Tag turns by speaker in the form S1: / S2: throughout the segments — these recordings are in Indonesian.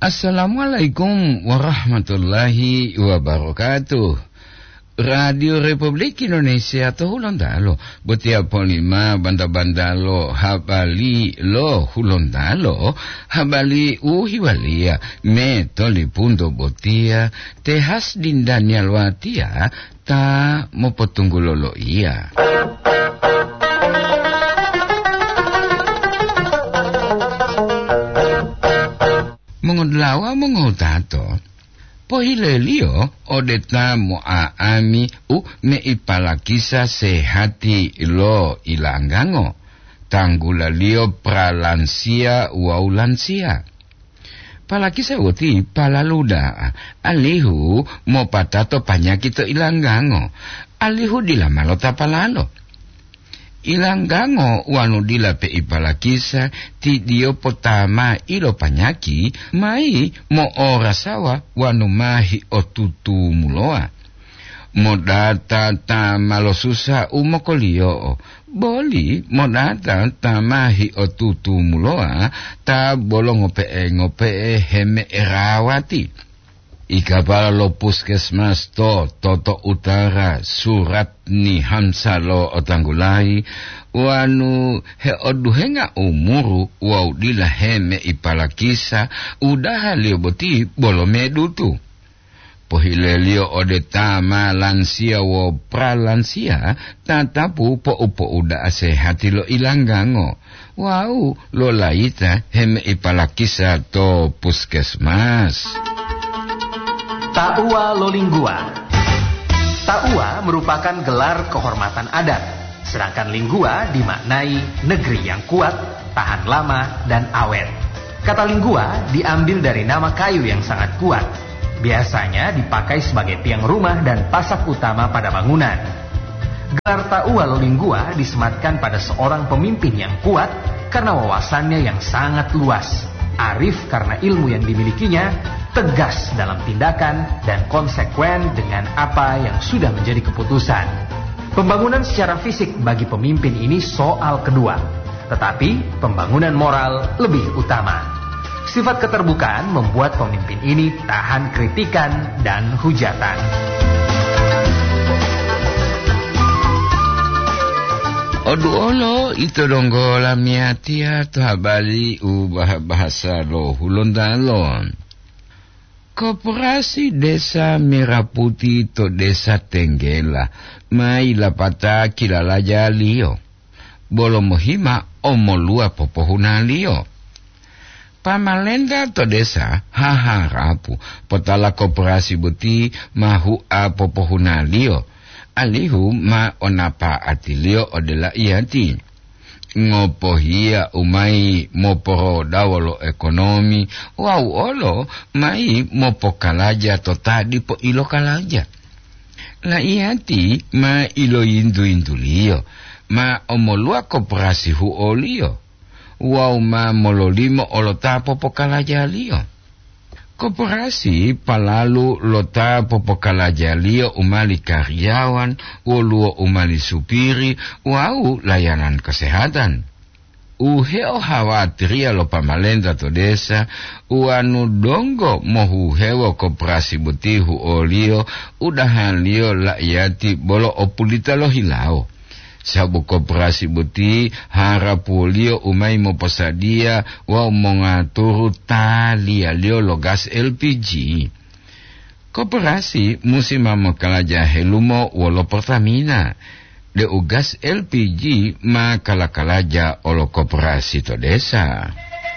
S1: Assalamualaikum warahmatullahi wabarakatuh. Radio Republik Indonesia Hulondalo Botia Polima Banda-bandalo Habali lo Hulondalo Habali uhiwalia Me toli punto botia Tehas dindanial watia Ta mopotunggu lolo iya. Mengodlawa mengotato Pohilelio odeta moaami me ipalakisa sehati lo ilanggango. Tanggulalio pralansia waulansia. Palakisa woti palaluda. Alihu mo patato panyakito ilanggango. Alihu dilamalota palalo. Ilanggango wanu dilape ipalakisa ti dio potama ilo panyaki mai mo orasawa wanu mahi otutu muloa. Modata ta malosusa umokolio boli modata ta mahi otutu muloa ta bolong ngope heme erawati. Ikapala lo puskesmas Toto Utara surat ni Hamsalo Otanggulai wanu he oduhenga umuru wau dila heme ipalakisa udaha lio boti bolome dutu. Pohilelio odetama lansia wo pralansia tatapu po upo uda asehati lo ilanggango. Wau lo laita heme ipalakisa to puskesmas.
S2: Taua Lolingua. Taua merupakan gelar kehormatan adat, sedangkan lingua dimaknai negeri yang kuat, tahan lama, dan awet. Kata lingua diambil dari nama kayu yang sangat kuat. Biasanya dipakai sebagai tiang rumah dan pasak utama pada bangunan. Gelar Taua Lolingua disematkan pada seorang pemimpin yang kuat karena wawasannya yang sangat luas, arif karena ilmu yang dimilikinya, tegas dalam tindakan, dan konsekuen dengan apa yang sudah menjadi keputusan. Pembangunan secara fisik bagi pemimpin ini soal kedua, tetapi pembangunan moral lebih utama. Sifat keterbukaan membuat pemimpin ini tahan kritikan dan hujatan.
S1: Oduolo itu donggo lamiatia tu habali ubah bahasa lo Hulondalon. Koperasi Desa Merah Putih to Desa Tenggela mai lapata kilala jalio. Bolo mohima omolua popohuna lio. Pamalenda to desa haharapu potala koperasi buti mahu a popohuna lio. Alihu ma onapa atilio odela iati. Ngopohia umai moporo dawolo ekonomi wau olo mai mopo kalaja to tadi po ilo kalaja. La iati ma ilo indulio ma omolua koperasi hu olio wau ma mololimo olota popo kalaja lio. Koperasi palalu lota popokalaja lio umali karyawan, woluo umali supiri, wau layanan kesehatan. Uheo hawatiria lo pamalenda to desa, uanu dongo mohu hewo koperasi butihu olio, udahan lio laiyati bolo opulita lo hilao. Sabu koperasi buti harapu lio umai mo posadia wa mengaturu tali lio logas LPG. Koperasi musim makalaja helumo walo Pertamina. De ugas LPG makalakalaja olo koperasi to desa.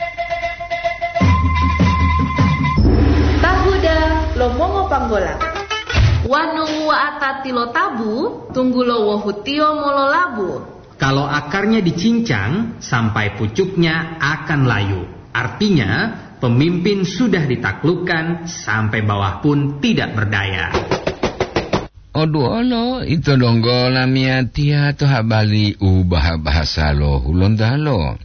S3: Tahuda lomongo panggola. Wanu wa atatilo tabu, tunggulo wohutio molo labu.
S2: Kalau akarnya dicincang, sampai pucuknya akan layu. Artinya, pemimpin sudah ditaklukkan, sampai bawah pun tidak berdaya.
S1: Oduolo, itu donggo lamiatia to habali ubah bahasa lo Hulondalo.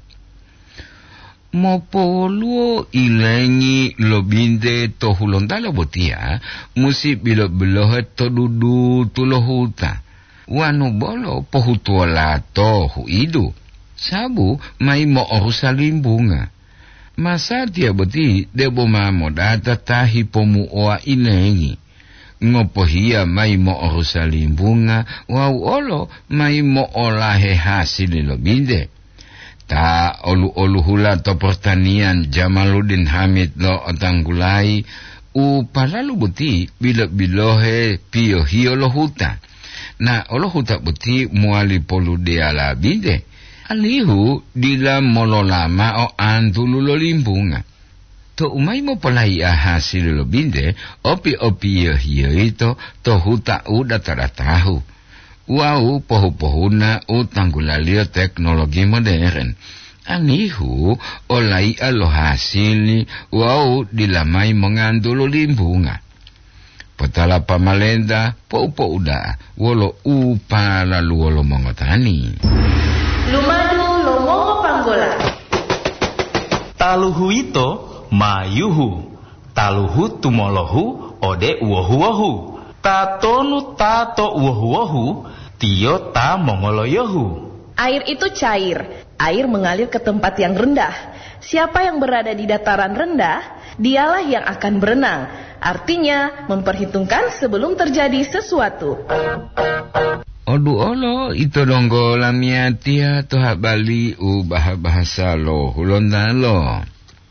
S1: Mopoluo ilengi lo binde to Hulondalo botia musi bilo to dudu tulo huta wanu bolo pohutuola to huidu sabu mai mo orusalimbunga Masa dia beti debo mamoda tatahi pomu oa inengi. Ngopo hia mai mo orusalimbunga, wau olo mai mo olahe hasil lo binde. Ta olu hula to pertanian Jamaluddin Hamid lo otanggulai, palalu beti bilo-bilohe pio hio lo huta. Na olo huta beti muali polu dea la binde. Alihu dila molo lama o antulu lo limbunga. To umay mo palay hasil lo binde, opi-opi hio ito, to huta uda taratahu. Wau pohu-pohuna utanggulalio teknologi modern. Anihu olay alo hasil, wau dilamay mengandulu limbunga. Patala pamalenda, po uda, wolo upa lalu wolo mongotani.
S3: Lumadu lomongo panggola.
S2: Taluhu ito mayuhu, taluhu tumolohu ode uohu-ohu, tatonu tato uohu-ohu, tio ta mongoloyohu.
S4: Air itu cair, air mengalir ke tempat yang rendah. Siapa yang berada di dataran rendah, dialah yang akan berenang. Artinya, memperhitungkan sebelum terjadi sesuatu.
S1: Odu olo, ito donggo lamiatia toha bali bahasa lo hulondalo.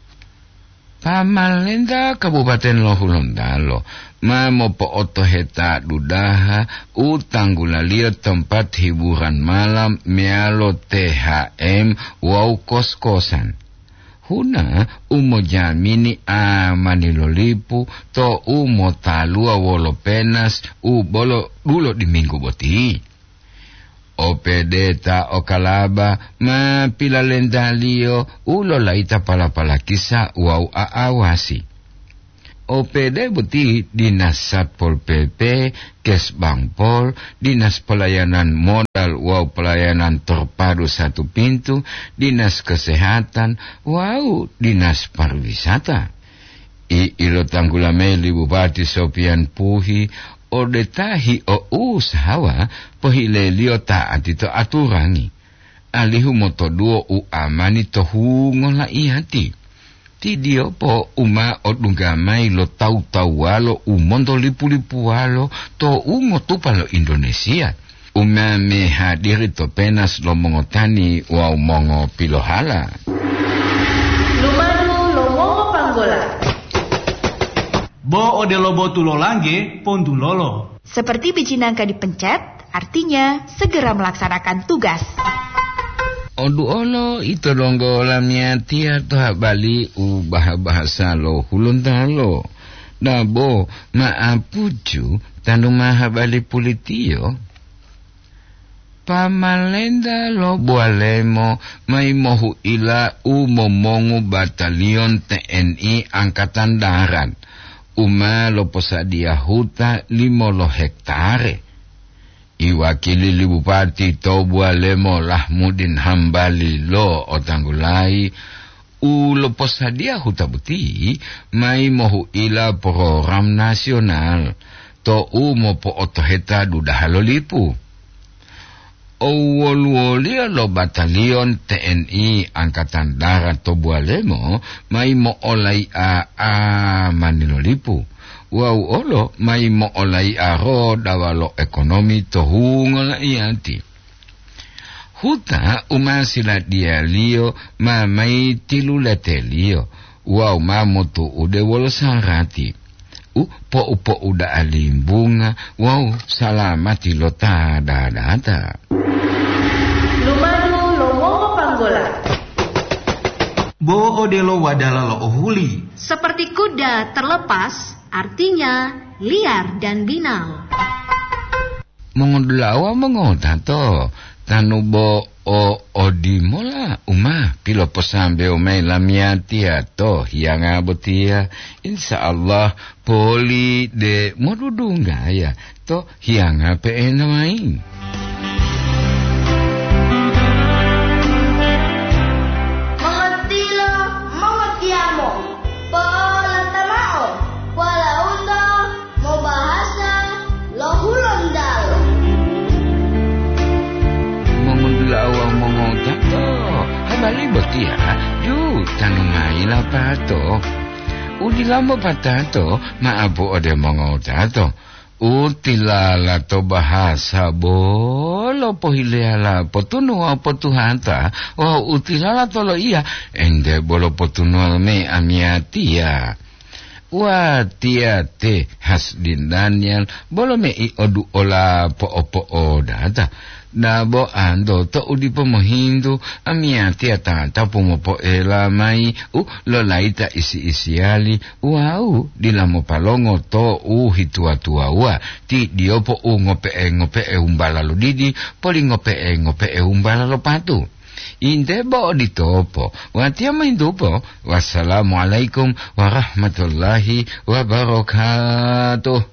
S1: Pamalenda Kabupaten lo hulondalo. Mamopo otoheta dudaha utanggulalio tempat hiburan malam mealo THM wau kos-kosan. Huna umo jamini amanilo lipu to umo talua wolo penas bolo dulo di minggu boti. Opedeta okalaba ma pilalendalio ulo laita pala-pala kisa wau aawasi. OPD beti Dinas Satpol PP, Kesbangpol, Dinas Pelayanan Modal wau pelayanan terpadu satu pintu, Dinas Kesehatan, wau Dinas Pariwisata. Ilo tanggulameli Bupati Sopian Puhi, odetahi o usahawa pohilelio taat itu aturangi. Alihu moto duo amani tohungola ihati. Tidio po uma odungamai lo tau-tau walo umondo lipu-lipu walo to ungo tupalo Indonesia. Uma me hadiri to penas lo mongotani wa umongo pilohala.
S3: Lumadu lomongo panggola.
S5: Bo ode lobo tulo langge pondulolo.
S6: Seperti biji nangka dipencet, artinya segera melaksanakan tugas.
S1: Odu olo ito donggo lamia tia toha bali bahasa lo hulundalo. Dabo maapuju tanu maha bali pulitio. Pamalenda lo bualemo mai mohu ila umomongu batalion TNI Angkatan Darat. Uma lo posadia huta 5 hektare. Iwakili Bupati Tobualemo Lahmudin Hambali lo otanggulai ulo posadia hutabuti mai mohu ila program nasional to umo po otoheta dudahalo lipu. Owoluolia lo batalion TNI Angkatan Darat Tobualemo mai mo olai manilo lipu. Wau olo mai mo olai aro dawalo ekonomi tohungola ianti. Huta umasila dia lio ma mai tilulete lio. Wau mamotu ude wolo sarati. Po uda alimbunga. Wau salamati lo tada data.
S3: Lumadu lomongo panggola.
S5: Bo ode lo wadala lo ohuli.
S7: Seperti kuda terlepas, artinya liar dan binal.
S1: Mongondulawa mongotato tanubo odimola uma pilo posambe umay lamiatia to hianga botia insyaallah poli de modudunga ya to hianga peena main. Bali botia ju tanumai la pato. Udilamo patato, maapo ode mongo tato. Utilala to bahasa bolo pohilala potunu potuhanta. Oh utilala tolo iya. Ende bolo potunu me amiatia. Wa tia te hasdin Daniel bolo me I odu ola po opo data. Dabo ando to udi pomohindu amiati atata pomopo ela mai lolaita isi-isiali wau dilamo palongo to hitua-tua wa ti diopo ngope umbala lo didi poli ngope umbala lo patu. Inte bo ditopo watia maindupo. Wassalamualaikum warahmatullahi wabarakatuh.